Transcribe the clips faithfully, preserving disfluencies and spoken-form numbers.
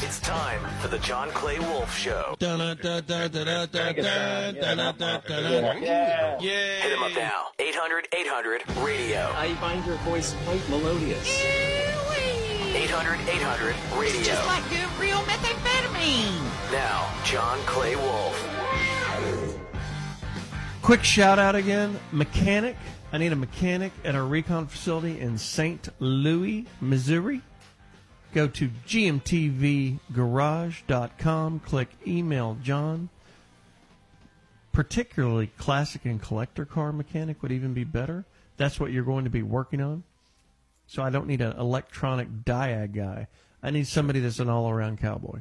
It's time for the John Clay Wolf Show. Yeah. Hit him up now. eight hundred eight hundred radio. I find your voice quite melodious. eight hundred eight hundred radio. Just like good real methamphetamine. Now, John Clay Wolf. Quick shout out again. Mechanic. I need a mechanic at our recon facility in Saint Louis, Missouri. Go to G M T V garage dot com. Click email John. Particularly classic and collector car mechanic would even be better. That's what you're going to be working on. So I don't need an electronic diag guy. I need somebody that's an all-around cowboy.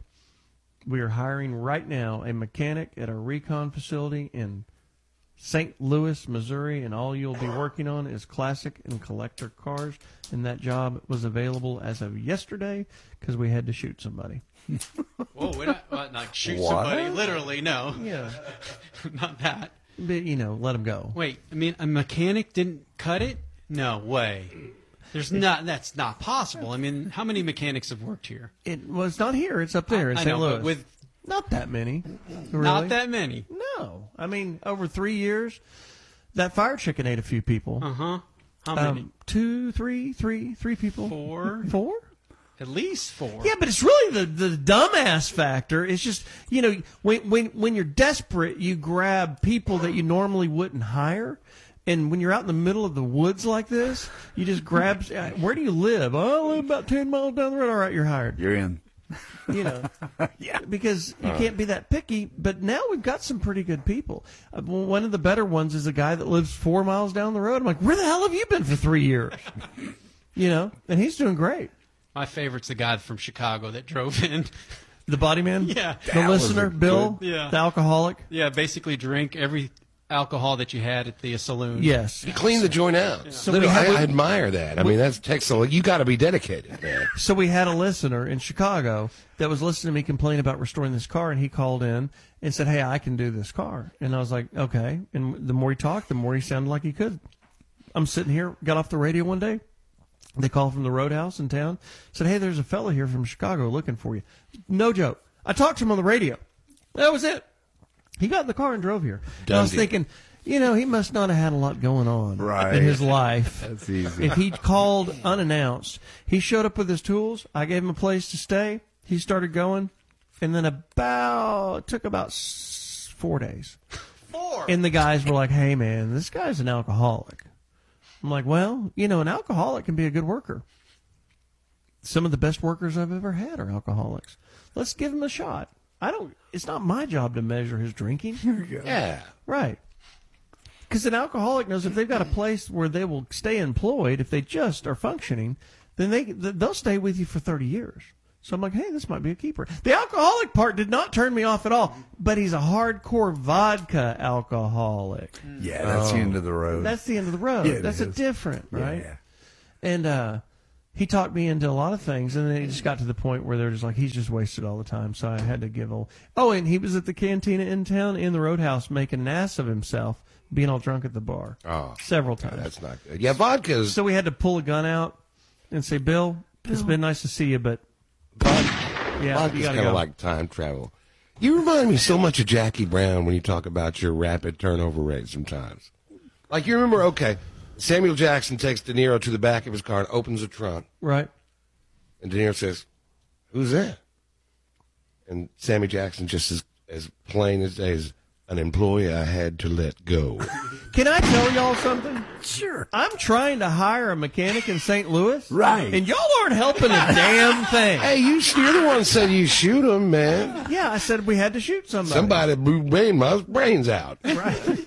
We are hiring right now a mechanic at our recon facility in Saint Louis, Missouri, and all you'll be working on is classic and collector cars. And that job was available as of yesterday because we had to shoot somebody. Whoa, we're not, well, not shoot What? somebody, literally, no. Yeah. Not that. But, you know, let him go. Wait, I mean, a mechanic didn't cut it? No way. There's not. That's not possible. I mean, how many mechanics have worked here? It was not here. It's up there in I, I Saint know, Louis. but with not that many. Really. Not that many. No. I mean, over three years, that fire chicken ate a few people. Uh-huh. How many? Um, two, three, three, three people. Four? Four? At least four. Yeah, but it's really the, the dumbass factor. It's just, you know, when, when, when you're desperate, you grab people that you normally wouldn't hire. And when you're out in the middle of the woods like this, you just grab, where do you live? Oh, I live about ten miles down the road. All right, you're hired. You're in. You know, yeah, because you can't be that picky. But now we've got some pretty good people. Uh, one of the better ones is a guy that lives four miles down the road. I'm like, where the hell have you been for three years? You know, and he's doing great. My favorite's the guy from Chicago that drove in. The body man? Yeah. The That was listener, a Bill? good- yeah. The alcoholic? Yeah, basically drink every alcohol that you had at the saloon. Yes. He cleaned the joint out. So So we have- I, I admire that. I we- mean, that's takes a, you got to be dedicated, man. So we had a listener in Chicago that was listening to me complain about restoring this car, and he called in and said, hey, I can do this car. And I was like, okay. And the more he talked, the more he sounded like he could. I'm sitting here, got off the radio one day. They called from the roadhouse in town, said, hey, there's a fella here from Chicago looking for you. No joke. I talked to him on the radio. That was it. He got in the car and drove here. And I was deal. thinking, you know, he must not have had a lot going on Right. in his life. That's easy. If he called unannounced, he showed up with his tools. I gave him a place to stay. He started going, and then about it took about s- four days. Four. And the guys were like, "Hey, man, this guy's an alcoholic." I'm like, "Well, you know, an alcoholic can be a good worker. Some of the best workers I've ever had are alcoholics. Let's give him a shot. I don't. It's not my job to measure his drinking. Yeah. Right." Because an alcoholic knows if they've got a place where they will stay employed, if they just are functioning, then they they'll stay with you for thirty years. So I'm like, hey, this might be a keeper. The alcoholic part did not turn me off at all, but he's a hardcore vodka alcoholic. Yeah, that's the end of the road. That's the end of the road. Yeah, it That's a is. different, Yeah, right? yeah. And uh, he talked me into a lot of things, and then it just got to the point where they're just like, he's just wasted all the time. So I had to give a. Oh, and he was at the cantina in town, in the roadhouse, making an ass of himself, being all drunk at the bar. Oh, several times. That's not good. Yeah, vodka's. So we had to pull a gun out and say, Bill, it's been nice to see you, but yeah, vodka's you gotta kind of go. like time travel. You remind me so much of Jackie Brown when you talk about your rapid turnover rate sometimes. Like, you remember, okay, Samuel Jackson takes De Niro to the back of his car and opens the trunk. Right. And De Niro says, who's that? And Sammy Jackson just as, as plain as day is, an employee I had to let go. Can I tell y'all something? Sure. I'm trying to hire a mechanic in Saint Louis. Right. And y'all aren't helping a damn thing. Hey, you, you're the one who said you shoot him, man. Yeah, I said we had to shoot somebody. Somebody blew brain, my brains out. Right.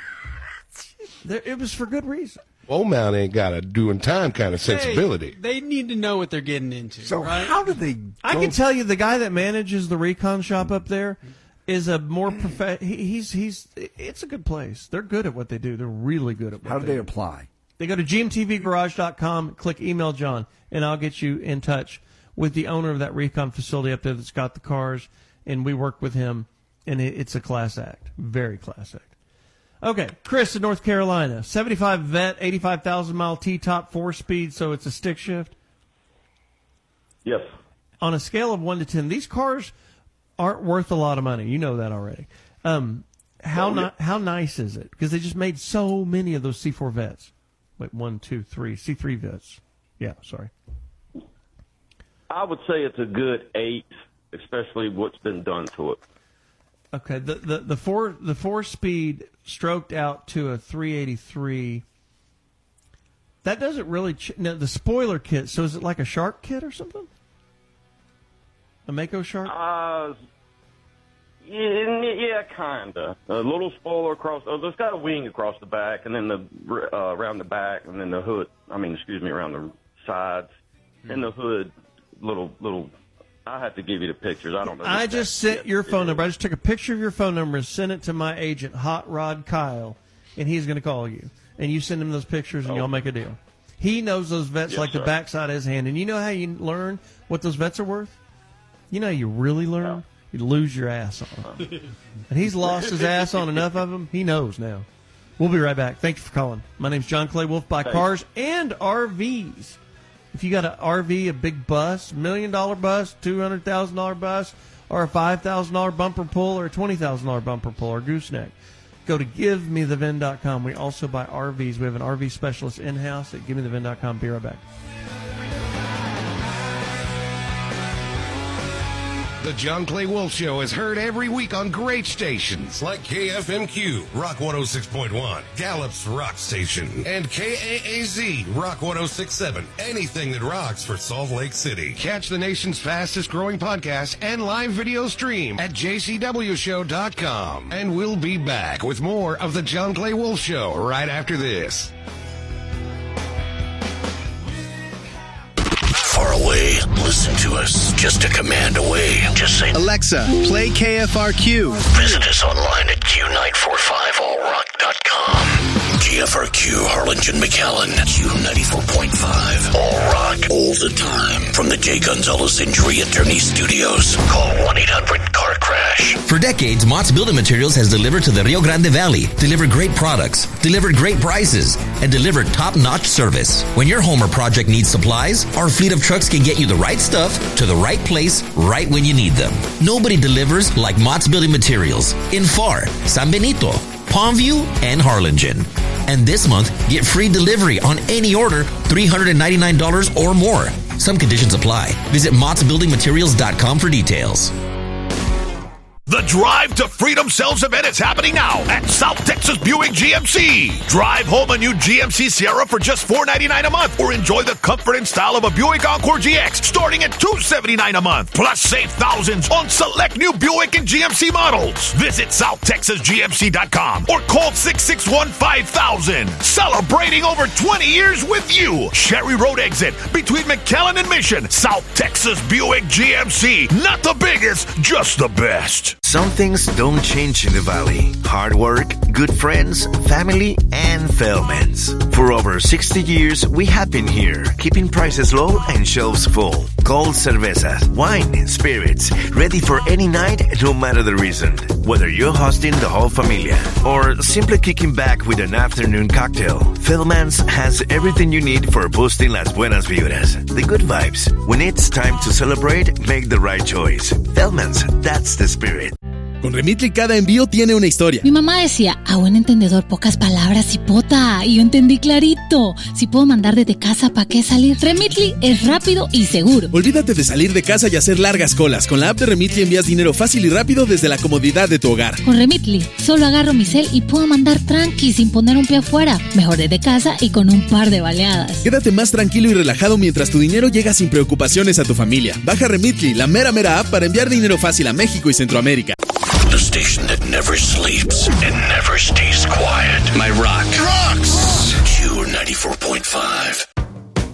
There, it was for good reason. Old man ain't got a doing time kind of sensibility. Hey, they need to know what they're getting into. So right? how do they? I go- can tell you the guy that manages the recon shop up there is a more prof- he, he's he's it's a good place. They're good at what they do. They're really good at what How do they they do. apply? They go to G M T V garage dot com, click email John, and I'll get you in touch with the owner of that recon facility up there that's got the cars, and we work with him, and it, it's a class act. Very class act. Okay, Chris in North Carolina, seventy-five Vet, eighty-five thousand mile T-top, four speed, so it's a stick shift. Yes. on a scale of one to ten, these cars aren't worth a lot of money. You know that already. Um, how Well, ni- how nice is it? Because they just made so many of those C four Vets. Wait, one, two, three, C three Vets. Yeah, sorry. I would say it's a good eight, especially what's been done to it. Okay, the the the four the four speed stroked out to a three eighty-three. That doesn't really ch- now the spoiler kit. So is it like a shark kit or something? A Mako shark? Uh, yeah, yeah, kinda. A little spoiler across. Oh, there's got a wing across the back, and then the uh, around the back, and then the hood. I mean, excuse me, around the sides, Hmm. and the hood. Little little. I have to give you the pictures. I don't know. I the just exact sent your kit. phone number. I just took a picture of your phone number and sent it to my agent, Hot Rod Kyle, and he's going to call you. And you send him those pictures, and Oh. y'all make a deal. He knows those vets Yes, like the sir. backside of his hand. And you know how you learn what those vets are worth? You know how you really learn? You lose your ass on them. And he's lost his ass on enough of them. He knows now. We'll be right back. Thank you for calling. My name's John Clay Wolf. Buy cars and R Vs. If you got an R V, a big bus, million dollar bus, two hundred thousand dollar bus, or a five thousand dollar bumper pull, or a twenty thousand dollar bumper pull, or gooseneck, go to give me the vin dot com. We also buy R Vs. We have an R V specialist in house at give me the vin dot com. Be right back. The John Clay Wolf Show is heard every week on great stations like K F M Q, Rock one oh six point one, Gallup's Rock Station, and K A A Z, Rock one oh six point seven. Anything that rocks for Salt Lake City. Catch the nation's fastest growing podcast and live video stream at j c w show dot com. And we'll be back with more of the John Clay Wolf Show right after this. Far away, listen to us. Just a command away. Just say, Alexa, play K F R Q. visit us online at q nine four five all rock dot com. G F R Q, Harlingen, McAllen, Q ninety-four point five, all rock, all the time. From the Jay Gonzalez Injury Attorney Studios. Call one eight hundred car crash. For decades, Mott's Building Materials has delivered to the Rio Grande Valley, delivered great products, delivered great prices, and delivered top-notch service. When your home or project needs supplies, our fleet of trucks can get you the right stuff to the right place right when you need them. Nobody delivers like Mott's Building Materials in Far, San Benito, Palmview, and Harlingen. And this month, get free delivery on any order three hundred ninety-nine dollars or more. Some conditions apply. Visit motts building materials dot com for details. The Drive to Freedom sales event is happening now at South Texas Buick G M C. Drive home a new G M C Sierra for just four hundred ninety-nine dollars a month, or enjoy the comfort and style of a Buick Encore G X starting at two hundred seventy-nine dollars a month. Plus, save thousands on select new Buick and G M C models. Visit south texas g m c dot com or call six six one, five thousand. Celebrating over twenty years with you. Sherry Road exit between McAllen and Mission. South Texas Buick G M C. Not the biggest, just the best. Some things don't change in the Valley. Hard work, good friends, family, and Feldman's. For over sixty years, we have been here, keeping prices low and shelves full. Cold cervezas, wine, spirits, ready for any night, no matter the reason. Whether you're hosting the whole familia or simply kicking back with an afternoon cocktail, Feldman's has everything you need for boosting las buenas vibras, the good vibes. When it's time to celebrate, make the right choice. Feldman's, that's the spirit. Con Remitly cada envío tiene una historia. Mi mamá decía, a buen entendedor, pocas palabras y pota. Y yo entendí clarito. Si puedo mandar desde casa, ¿para qué salir? Remitly es rápido y seguro. Olvídate de salir de casa y hacer largas colas. Con la app de Remitly envías dinero fácil y rápido desde la comodidad de tu hogar. Con Remitly, solo agarro mi cel y puedo mandar tranqui sin poner un pie afuera. Mejor desde casa y con un par de baleadas. Quédate más tranquilo y relajado mientras tu dinero llega sin preocupaciones a tu familia. Baja Remitly, la mera mera app para enviar dinero fácil a México y Centroamérica. The station that never sleeps and never stays quiet. My rock rocks. Q ninety-four point five.